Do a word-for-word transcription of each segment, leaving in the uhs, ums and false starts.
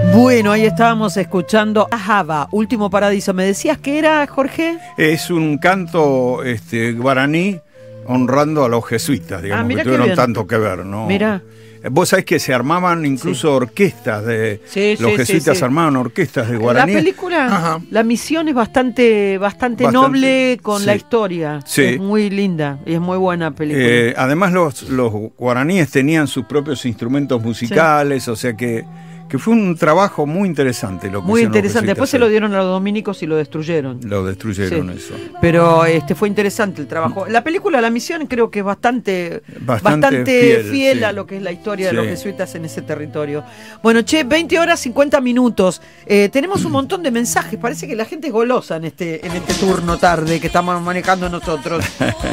Bueno, ahí estábamos escuchando a Java, Último Paradiso. ¿Me decías qué era, Jorge? Es un canto este, guaraní honrando a los jesuitas, digamos, ah, que tuvieron tanto que ver, ¿no? Mira. Vos sabés que se armaban incluso sí. orquestas de... Sí, los sí, jesuitas sí, sí. armaban orquestas de guaraní. La película, Ajá. la misión es bastante, bastante, bastante noble con sí. la historia. Sí. Es muy linda y es muy buena película. Eh, además los, los guaraníes tenían sus propios instrumentos musicales, sí. o sea que... que fue un trabajo muy interesante lo que muy interesante, los después se lo dieron a los dominicos y lo destruyeron lo destruyeron sí. eso pero este fue interesante el trabajo. La película La Misión creo que es bastante bastante, bastante fiel, fiel sí. a lo que es la historia sí. de los jesuitas en ese territorio. Bueno, che, veinte horas cincuenta minutos, eh, tenemos un montón de mensajes, parece que la gente es golosa en este, en este turno tarde que estamos manejando nosotros.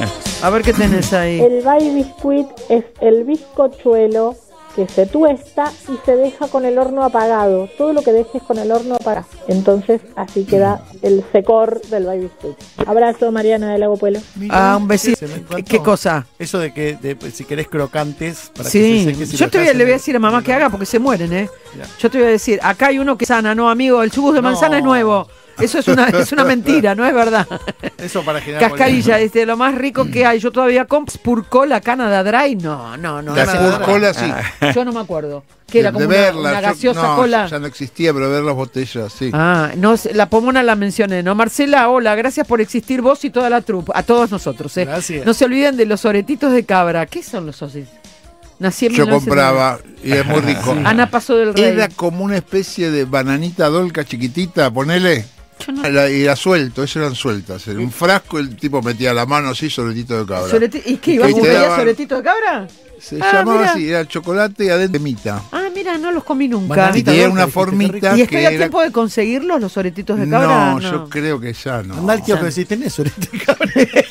A ver qué tenés ahí. El baby biscuit es el bizcochuelo que se tuesta y se deja con el horno apagado. Todo lo que dejes con el horno apagado. Entonces, así queda el secor del baby biscuit. Abrazo, Mariana del Lago Pueblo. Ah, un besito. ¿Qué, ¿Qué cosa? Eso de que de, si querés crocantes. Para sí, que se seque, si yo te voy, le voy a decir a mamá que haga porque se mueren, ¿eh? Ya. Yo te voy a decir, acá hay uno que sana, no, amigo, el chubus de manzana no. es nuevo. Eso es una, es una mentira, no es verdad. Eso para generar Cascarilla, es de lo más rico que hay. Yo todavía compro Spurcola Canada Dry. No, no, no. La Spurcola sí. Yo no me acuerdo. Que era como de verla, una, una gaseosa yo, no, cola. Ya no existía, pero ver las botellas, sí. Ah, no, la Pomona la mencioné, ¿no? Marcela, hola, gracias por existir vos y toda la trupa. A todos nosotros, ¿eh? Gracias. No se olviden de los oretitos de cabra. ¿Qué son los oretitos? Nací en Yo compraba y es muy rico. Sí. Ana Paso del Rey. Era como una especie de bananita dolca chiquitita, ponele. No. La, y era suelto, esas eran sueltas. En un frasco el tipo metía la mano así, soretito de cabra. Soleti ¿Y qué? ¿Ibas a buscar soretito de cabra? Se ah, llamaba mira. así, era chocolate y adentro mita. Ah, mira, no los comí nunca. Y tenía una formita. ¿Y estoy que a era... tiempo de conseguirlos, los soretitos de cabra? No, no. yo creo que ya no. Anda al kiosco y decís, ¿tenés soretitos de cabra?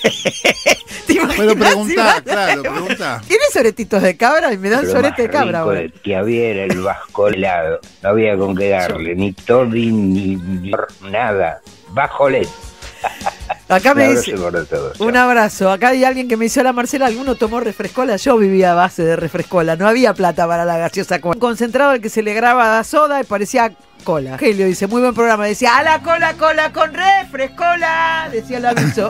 Pero preguntá, claro, preguntá. ¿Tienes soretitos de cabra? Y me dan sorete de cabra ahora. Que había era el vasco helado. No había con qué darle, ni toddy, ni, ni nada. Bajolet. Acá me dice, un abrazo, acá hay alguien que me dice, hola Marcela, ¿alguno tomó refrescola? Yo vivía a base de refrescola, no había plata para la gaseosa cola. Un concentrado al que se le graba soda y parecía cola. Helio dice, muy buen programa, decía, a la cola, cola con refrescola, decía el aviso.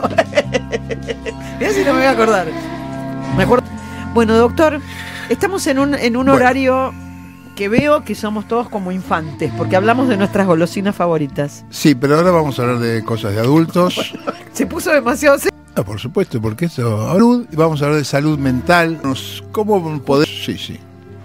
Mirá si no me voy a acordar. Me acuerdo. Bueno, doctor, estamos en un, en un bueno. horario... que veo que somos todos como infantes, porque hablamos de nuestras golosinas favoritas. Sí, pero ahora vamos a hablar de cosas de adultos. Se puso demasiado serio. Ah, por supuesto, porque eso... Salud, vamos a hablar de salud mental. ¿Cómo poder...? Sí, sí.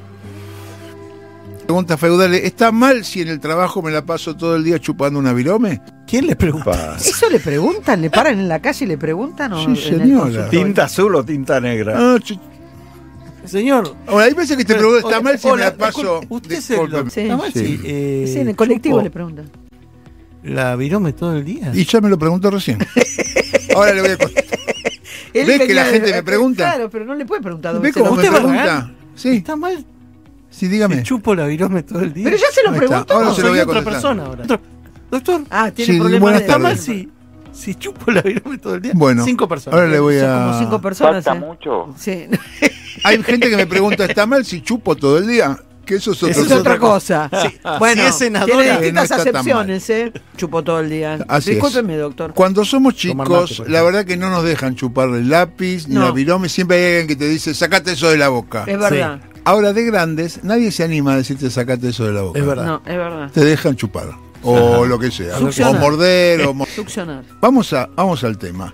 Pregunta feudal, ¿está mal si en el trabajo me la paso todo el día chupando una virome? ¿Quién le pregunta? ¿Eso le preguntan? ¿Le paran en la calle y le preguntan? ¿O sí, señora. ¿Tinta azul o tinta negra? Ah, ch- Señor, ahora hay veces que te pregunto, ¿está mal si hola, me la paso? Usted se lo, sí. ¿Está mal sí. si eh, sí, en el colectivo chupo, le preguntan. ¿La virome todo el día? Y ya me lo preguntó recién. Ahora le voy a contestar. ¿Ves que la gente me pregunta? Claro, pero no le puede preguntar. ¿Ves cómo me pregunta? Sí. ¿Está mal? Sí, dígame. Si chupo la virome todo el día. Pero ya se lo preguntó. Ahora no, se lo voy a otra persona ahora. Doctor, ah, tiene sí, problemas. ¿Está mal si, si chupo la virome todo el día? Bueno, cinco personas. Ahora le voy a... Son como cinco personas. ¿Falta ¿eh? mucho? Sí. Hay gente que me pregunta, ¿está mal si chupo todo el día? Que eso es, eso es otra cosa. Sí. Bueno, si es senadora, tiene distintas no acepciones, ¿eh? Chupo todo el día. Así Discúlpeme, es. doctor. Cuando somos chicos, mate, la verdad que no nos dejan chupar el lápiz ni no. la virome. Siempre hay alguien que te dice, sacate eso de la boca. Es verdad. Sí. Ahora, de grandes, nadie se anima a decirte, sacate eso de la boca. Es verdad. No, es verdad. Te dejan chupar. O ajá. lo que sea. Succionar. O morder. o mo- Succionar. Vamos, a, vamos al tema.